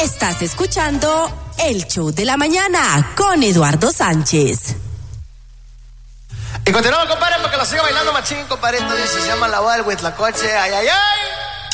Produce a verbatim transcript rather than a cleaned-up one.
Estás escuchando El Show de la Mañana con Eduardo Sánchez. Y continuamos, compadre, porque lo sigo bailando machín, compadre. Esto se llama La Boda del Huitlacoche. Ay, ay, ay.